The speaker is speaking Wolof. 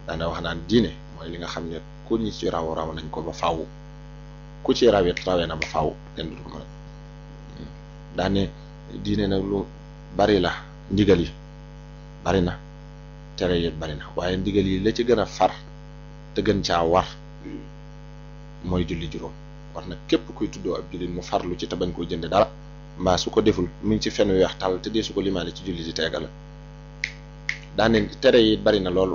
daana wax naan diine mooy li nga xam ne ku ñi ci raw nañ ko ba faaw ku ci rawet rawee na ba faaw kenn du ko mën daane diine nag lu bari la ndigal yi bari na tere yi bari na waaye ndigal yi la ci gën a far te gën caa war mooy julli juróom war na képp kuy tuddoo ab jullit mu farlu ci te bañ koo jënd dara mbaa su ko deful mu ngi ci fen weex tàll te dee su ko limaale ci julli di teegal daane tere yi bari na lool